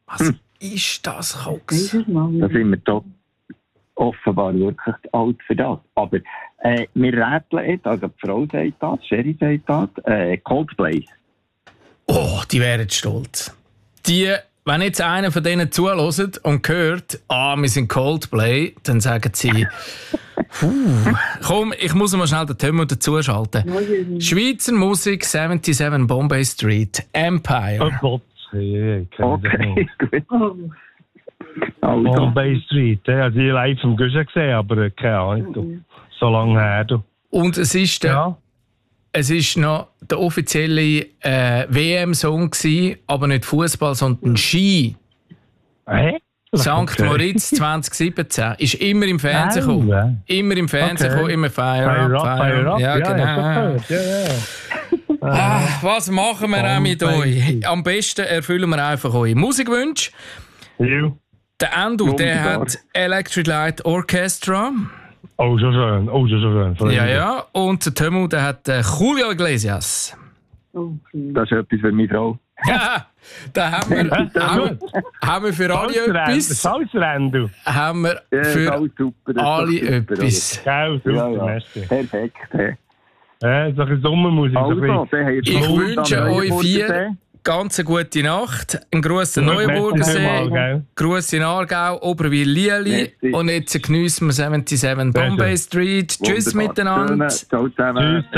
Was ist das, Koks? Da sind wir doch offenbar wirklich alt für das. Aber wir rätseln jetzt, also die Frau sagt das, Sherry sagt das, Coldplay. Oh, die wären stolz. Wenn jetzt einer von denen zuhört und hört, wir sind Coldplay, dann sagen sie, komm, ich muss mal schnell den Tömer dazuschalten. Schweizer Musik, 77 Bombay Street, Empire. Oh Gott, Okay, gut. Also. Bombay Street, ich habe die live im Guschen gesehen, aber keine Ahnung, so lange her. Du. Und es ist es ist noch der offizielle WM-Song gewesen, aber nicht Fußball, sondern Ski. St. Moritz 2017 ist immer im Fernsehen gekommen. Immer im Fernsehen gekommen, immer Fire Up. Ja, genau. Was machen wir auch mit euch? Am besten erfüllen wir einfach eure Musikwünsche. Ja. Der Endo, der hat Electric Light Orchestra. Oh, so schön. Ja. Und der Tömu, der hat Julio Iglesias. Das ist etwas für meine Frau. Ja, da haben wir für alle etwas. Salzrendo. Haben wir für alle etwas. Geil, super. Perfekt. Ja, so ein Sommermusik. Ich wünsche euch 4 ganz eine gute Nacht. Ein Gruß an Neuenburgersee, Gruß in Aargau, Oberwil-Lieli. Und jetzt geniessen wir 77 Bombay Street. Tschüss miteinander. Ciao zusammen.